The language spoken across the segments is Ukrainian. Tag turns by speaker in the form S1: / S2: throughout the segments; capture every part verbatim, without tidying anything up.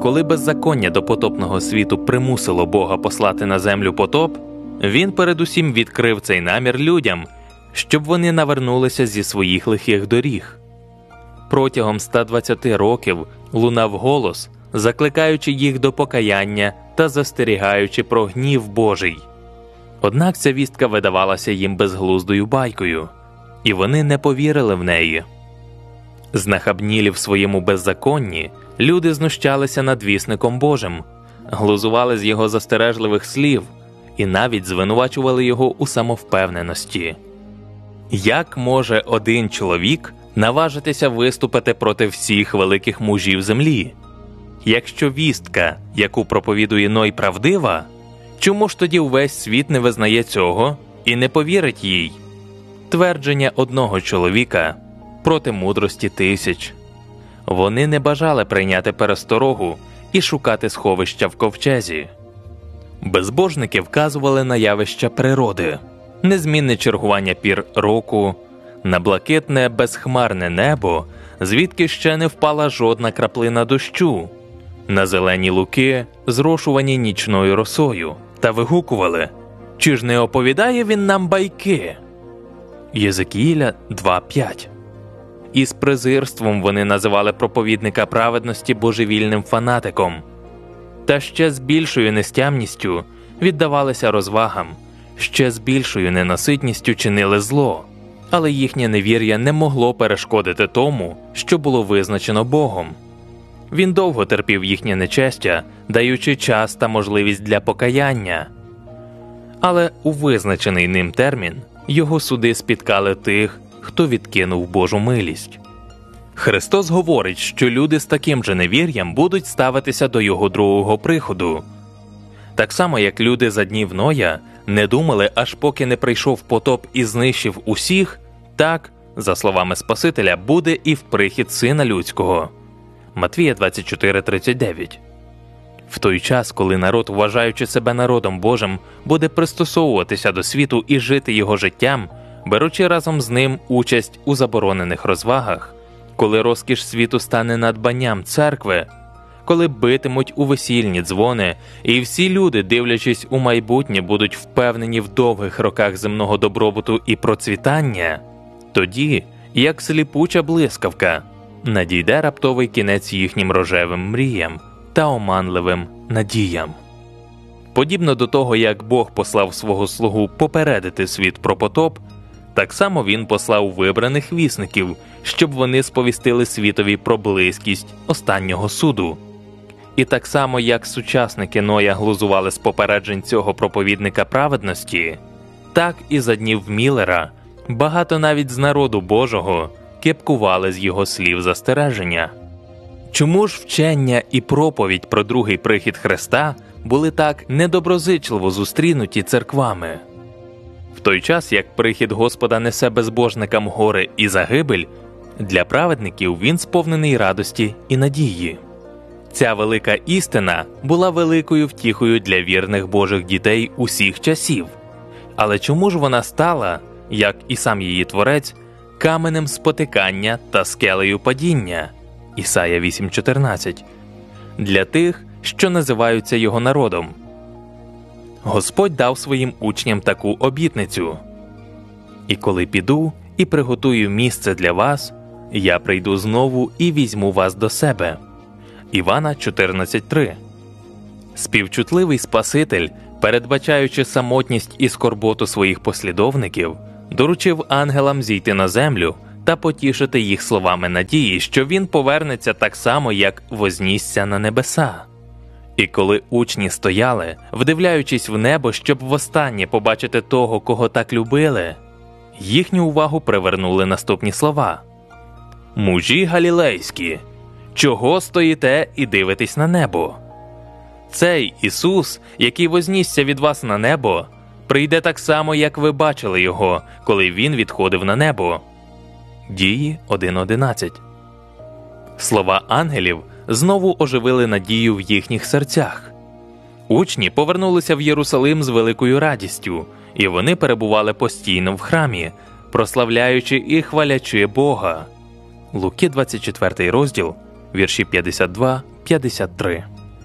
S1: коли беззаконня допотопного світу примусило Бога послати на землю потоп, він передусім відкрив цей намір людям, щоб вони навернулися зі своїх лихих доріг. Протягом ста двадцяти років лунав голос, закликаючи їх до покаяння та застерігаючи про гнів Божий. Однак ця вістка видавалася їм безглуздою байкою, і вони не повірили в неї. Знахабнілі в своєму беззаконні, люди знущалися над вісником Божим, глузували з його застережливих слів і навіть звинувачували його у самовпевненості. Як може один чоловік наважитися виступити проти всіх великих мужів землі? Якщо вістка, яку проповідує Ной, правдива, чому ж тоді увесь світ не визнає цього і не повірить їй? Твердження одного чоловіка проти мудрості тисяч. Вони не бажали прийняти пересторогу і шукати сховища в ковчезі. Безбожники вказували на явища природи, незмінне чергування пір року, на блакитне безхмарне небо, звідки ще не впала жодна краплина дощу, на зелені луки, зрошувані нічною росою, та вигукували: «Чи ж не оповідає він нам байки?» Єзекіїля два п'ять. Із презирством вони називали проповідника праведності божевільним фанатиком. Та ще з більшою нестямністю віддавалися розвагам, ще з більшою ненаситністю чинили зло, але їхнє невір'я не могло перешкодити тому, що було визначено Богом. Він довго терпів їхнє нечестя, даючи час та можливість для покаяння. Але у визначений ним термін його суди спіткали тих, хто відкинув Божу милість. Христос говорить, що люди з таким же невір'ям будуть ставитися до його другого приходу. Так само, як люди за днів Ноя не думали, аж поки не прийшов потоп і знищив усіх, так, за словами Спасителя, буде і в прихід Сина Людського. Матвія двадцять чотири тридцять дев'ять. В той час, коли народ, вважаючи себе народом Божим, буде пристосовуватися до світу і жити його життям, беручи разом з ним участь у заборонених розвагах, коли розкіш світу стане надбанням церкви, коли битимуть у весільні дзвони, і всі люди, дивлячись у майбутнє, будуть впевнені в довгих роках земного добробуту і процвітання, тоді, як сліпуча блискавка, надійде раптовий кінець їхнім рожевим мріям та оманливим надіям. Подібно до того, як Бог послав свого слугу попередити світ про потоп, так само він послав вибраних вісників, щоб вони сповістили світові про близькість останнього суду. І так само, як сучасники Ноя глузували з попереджень цього проповідника праведності, так і за днів Міллера багато навіть з народу Божого кепкували з його слів застереження. Чому ж вчення і проповідь про другий прихід Христа були так недоброзичливо зустрінуті церквами? В той час, як прихід Господа несе безбожникам горе і загибель, для праведників він сповнений радості і надії. Ця велика істина була великою втіхою для вірних Божих дітей усіх часів. Але чому ж вона стала, як і сам її Творець, каменем спотикання та скелею падіння? Ісая вісім чотирнадцять. Для тих, що називаються його народом. Господь дав своїм учням таку обітницю: «І коли піду і приготую місце для вас, я прийду знову і візьму вас до себе». Івана чотирнадцять три. Співчутливий Спаситель, передбачаючи самотність і скорботу своїх послідовників, доручив ангелам зійти на землю та потішити їх словами надії, що він повернеться так само, як вознісся на небеса. І коли учні стояли, вдивляючись в небо, щоб востаннє побачити того, кого так любили, їхню увагу привернули наступні слова: «Мужі галілейські, чого стоїте і дивитесь на небо? Цей Ісус, який вознісся від вас на небо, прийде так само, як ви бачили Його, коли Він відходив на небо». Дії один одинадцять. Слова ангелів знову оживили надію в їхніх серцях. Учні повернулися в Єрусалим з великою радістю, і вони перебували постійно в храмі, прославляючи і хвалячи Бога. Луки двадцять четвертий розділ, вірші п'ятдесят два п'ятдесят три.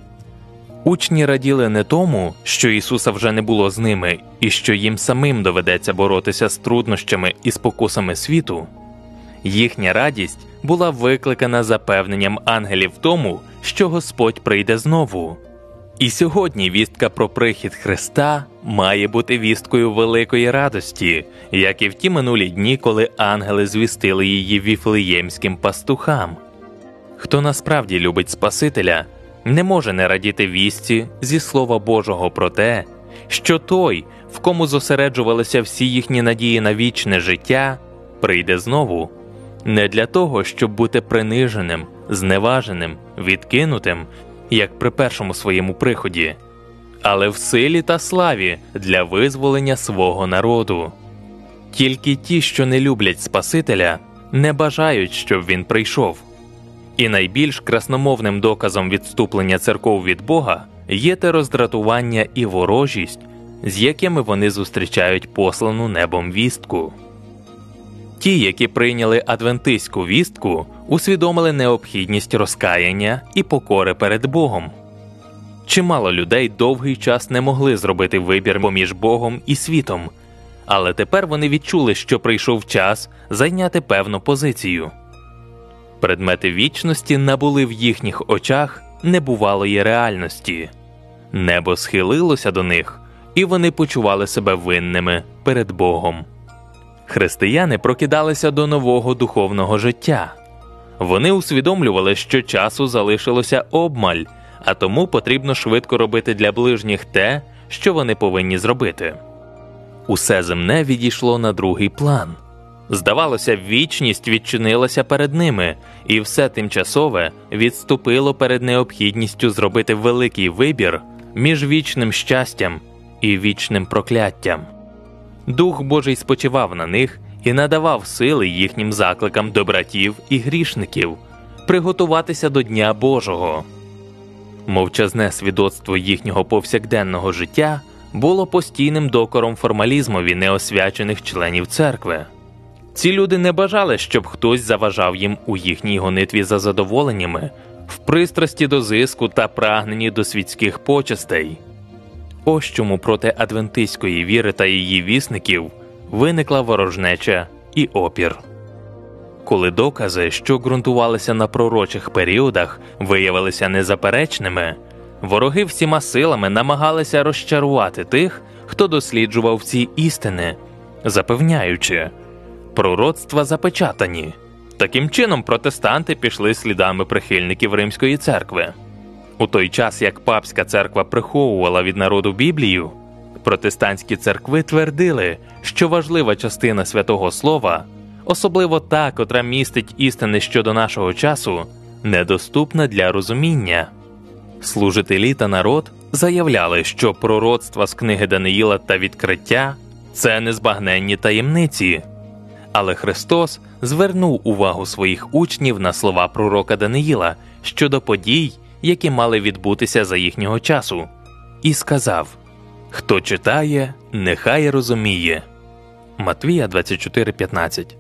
S1: Учні раділи не тому, що Ісуса вже не було з ними і що їм самим доведеться боротися з труднощами і спокусами світу. Їхня радість була викликана запевненням ангелів в тому, що Господь прийде знову. І сьогодні вістка про прихід Христа має бути вісткою великої радості, як і в ті минулі дні, коли ангели звістили її віфлеємським пастухам. Хто насправді любить Спасителя, не може не радіти вістці зі Слова Божого про те, що той, в кому зосереджувалися всі їхні надії на вічне життя, прийде знову. Не для того, щоб бути приниженим, зневаженим, відкинутим, як при першому своєму приході, але в силі та славі для визволення свого народу. Тільки ті, що не люблять Спасителя, не бажають, щоб він прийшов. І найбільш красномовним доказом відступлення церков від Бога є те роздратування і ворожість, з якими вони зустрічають послану небом вістку. Ті, які прийняли адвентистську вістку, усвідомили необхідність розкаяння і покори перед Богом. Чимало людей довгий час не могли зробити вибір поміж Богом і світом, але тепер вони відчули, що прийшов час зайняти певну позицію. Предмети вічності набули в їхніх очах небувалої реальності. Небо схилилося до них, і вони почували себе винними перед Богом. Християни прокидалися до нового духовного життя. Вони усвідомлювали, що часу залишилося обмаль, а тому потрібно швидко робити для ближніх те, що вони повинні зробити. Усе земне відійшло на другий план. Здавалося, вічність відчинилася перед ними, і все тимчасове відступило перед необхідністю зробити великий вибір між вічним щастям і вічним прокляттям. Дух Божий спочивав на них і надавав сили їхнім закликам до братів і грішників приготуватися до Дня Божого. Мовчазне свідоцтво їхнього повсякденного життя було постійним докором формалізмові неосвячених членів церкви. Ці люди не бажали, щоб хтось заважав їм у їхній гонитві за задоволеннями, в пристрасті до зиску та прагненні до світських почестей. Ось чому проти адвентистської віри та її вісників виникла ворожнеча і опір. Коли докази, що ґрунтувалися на пророчих періодах, виявилися незаперечними, вороги всіма силами намагалися розчарувати тих, хто досліджував ці істини, запевняючи: пророцтва запечатані. Таким чином протестанти пішли слідами прихильників Римської церкви. У той час, як папська церква приховувала від народу Біблію, протестантські церкви твердили, що важлива частина Святого Слова, особливо та, котра містить істини щодо нашого часу, недоступна для розуміння. Служителі та народ заявляли, що пророцтва з книги Даниїла та Відкриття – це незбагненні таємниці. Але Христос звернув увагу своїх учнів на слова пророка Даниїла щодо подій, які мали відбутися за їхнього часу, і сказав: «Хто читає, нехай розуміє». Матвія двадцять чотири п'ятнадцять.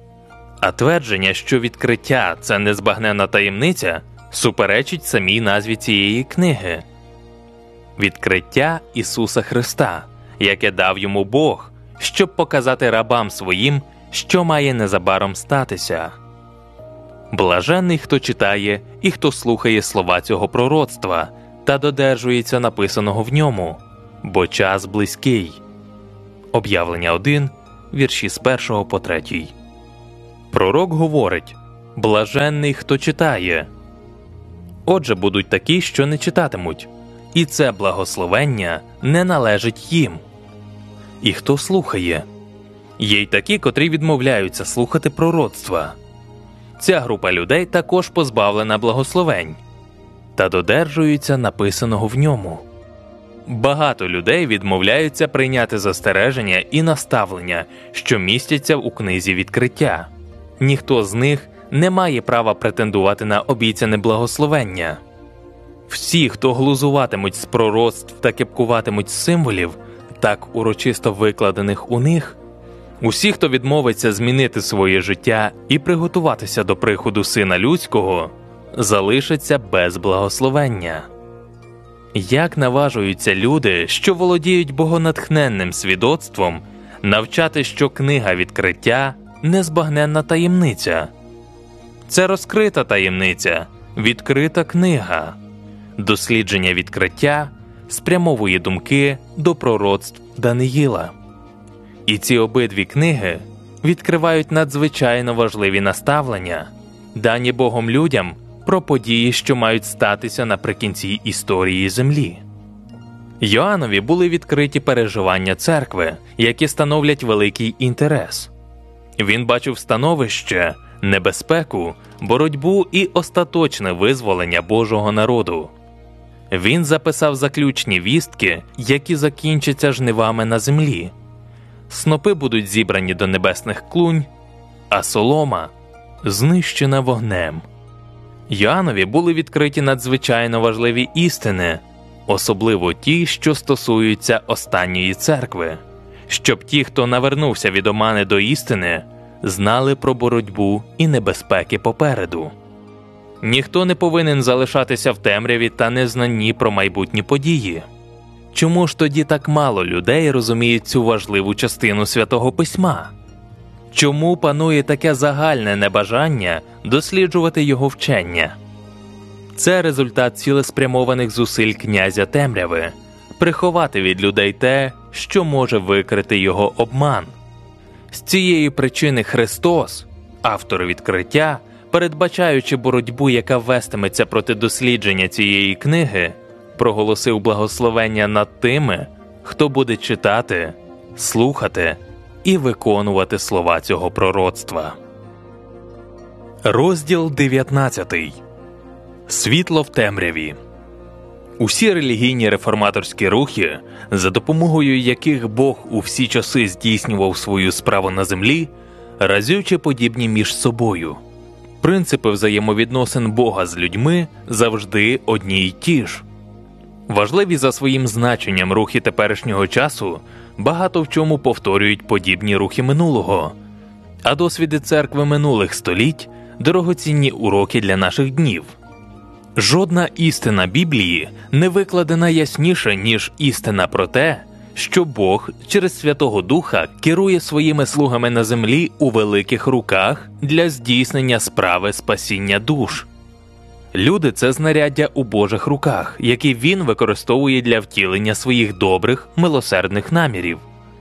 S1: А твердження, що відкриття – це незбагненна таємниця, суперечить самій назві цієї книги. Відкриття Ісуса Христа, яке дав йому Бог, щоб показати рабам своїм, що має незабаром статися. Блаженний, хто читає і хто слухає слова цього пророцтва та додержується написаного в ньому, бо час близький. Об'явлення один, вірші з першого по третій. Пророк говорить: «Блаженний, хто читає». Отже, будуть такі, що не читатимуть, і це благословення не належить їм. І хто слухає? Є й такі, котрі відмовляються слухати пророцтва. Ця група людей також позбавлена благословень та додержуються написаного в ньому. Багато людей відмовляються прийняти застереження і наставлення, що містяться у книзі Відкриття. Ніхто з них не має права претендувати на обіцяне благословення. Всі, хто глузуватимуть з пророцтв та кепкуватимуть з символів, так урочисто викладених у них, усі, хто відмовиться змінити своє життя і приготуватися до приходу Сина Людського, залишаться без благословення. Як наважуються люди, що володіють богонатхненним свідоцтвом, навчати, що книга Відкриття – незбагненна таємниця? Це розкрита таємниця, відкрита книга. Дослідження Відкриття спрямовує думки до пророцтв Даниїла. І ці обидві книги відкривають надзвичайно важливі наставлення, дані Богом людям про події, що мають статися наприкінці історії землі. Йоаннові були відкриті переживання церкви, які становлять великий інтерес. Він бачив становище, небезпеку, боротьбу і остаточне визволення Божого народу. Він записав заключні вістки, які закінчаться жнивами на землі. Снопи будуть зібрані до небесних клунь, а солома знищена вогнем. Йоаннові були відкриті надзвичайно важливі істини, особливо ті, що стосуються останньої церкви, щоб ті, хто навернувся від омани до істини, знали про боротьбу і небезпеки попереду. Ніхто не повинен залишатися в темряві та незнанні про майбутні події. Чому ж тоді так мало людей розуміють цю важливу частину Святого Письма? Чому панує таке загальне небажання досліджувати його вчення? Це результат цілеспрямованих зусиль князя темряви – приховати від людей те, що може викрити його обман. З цієї причини Христос, автор Відкриття, передбачаючи боротьбу, яка вестиметься проти дослідження цієї книги, проголосив благословення над тими, хто буде читати, слухати і виконувати слова цього пророцтва. Розділ дев'ятнадцятий. Світло в темряві. Усі релігійні реформаторські рухи, за допомогою яких Бог у всі часи здійснював свою справу на землі, разюче подібні між собою. Принципи взаємовідносин Бога з людьми завжди одні й ті ж. Важливі за своїм значенням рухи теперішнього часу багато в чому повторюють подібні рухи минулого, а досвіди церкви минулих століть – дорогоцінні уроки для наших днів. Жодна істина Біблії не викладена ясніше, ніж істина про те, що Бог через Святого Духа керує своїми слугами на землі у великих руках для здійснення справи спасіння душ. Люди – це знаряддя у Божих руках, які Він використовує для втілення своїх добрих, милосердних намірів.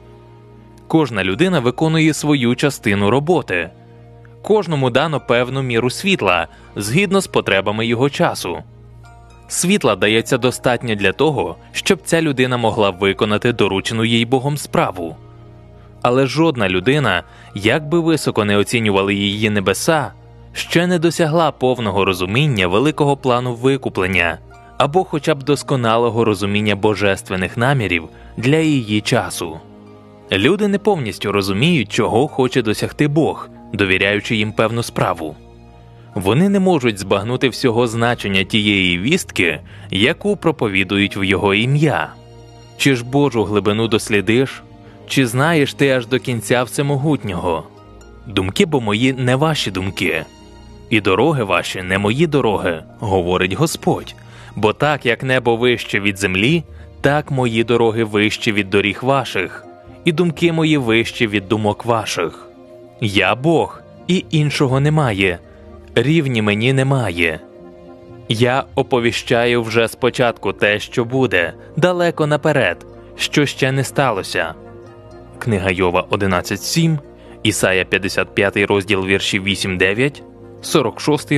S1: Кожна людина виконує свою частину роботи. Кожному дано певну міру світла, згідно з потребами його часу. Світла дається достатньо для того, щоб ця людина могла виконати доручену їй Богом справу. Але жодна людина, як би високо не оцінювали її небеса, ще не досягла повного розуміння великого плану викуплення або хоча б досконалого розуміння божественних намірів для її часу. Люди не повністю розуміють, чого хоче досягти Бог, довіряючи їм певну справу. Вони не можуть збагнути всього значення тієї вістки, яку проповідують в Його ім'я. Чи ж Божу глибину дослідиш? Чи знаєш ти аж до кінця Всемогутнього? Думки бо мої не ваші думки, і дороги ваші не мої дороги, говорить Господь. Бо так, як небо вище від землі, так мої дороги вищі від доріг ваших, і думки мої вищі від думок ваших. Я Бог, і іншого немає, рівні мені немає. Я оповіщаю вже спочатку те, що буде, далеко наперед, що ще не сталося. Книга Йова одинадцять сім, Ісая п'ятдесят п'ятий розділ вірші вісім дев'ять, сорок шостий